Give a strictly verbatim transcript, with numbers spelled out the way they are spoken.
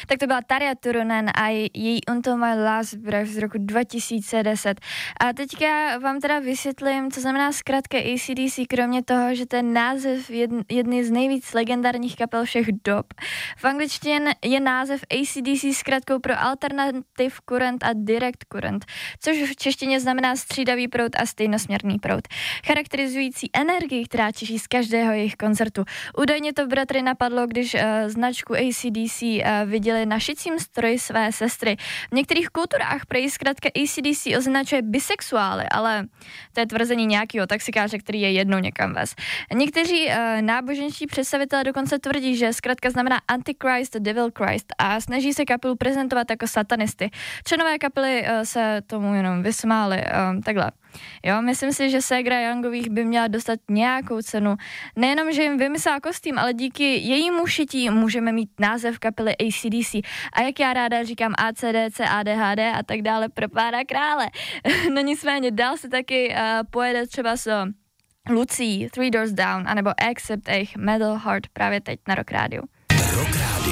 Tak to byla Tarja Turunen a její Until My Last Breath z roku dva tisíce deset. A teďka vám teda vysvětlím, co znamená zkrátka A C D C, kromě toho, že to je název jedny z nejvíc legendárních kapel všech dob. V angličtině je název A C D C zkrátkou pro Alternative Current a Direct Current, což v češtině znamená střídavý proud a stejnosměrný proud, charakterizující energii, která čiší z každého jejich koncertu. Údajně to bratry napadlo, když uh, značku A C D C uh, viděli na šicím stroji své sestry. V některých kulturách prý zkrátka A C D C označuje bisexuály, ale to je tvrzení nějakého taxikáře, který je jednou někam vez. Někteří uh, náboženští představitelé dokonce tvrdí, že zkrátka znamená Antichrist, Devil Christ a snaží se kapelu prezentovat jako satanisty. Členové kapely uh, se tomu jenom vysmáli. Uh, takhle. Jo, myslím si, že ségra Youngových by měla dostat nějakou cenu. Nejenom, že jim vymyslela kostým, ale díky jejímu šití můžeme mít název kapely A C D C. A jak já ráda říkám A C D C, A D H D a tak dále pro pána krále. No nicméně dál se taky uh, pojede třeba s Lucí, Three Doors Down, anebo Accept Eich Metal Heart právě teď na Rock Rádiu.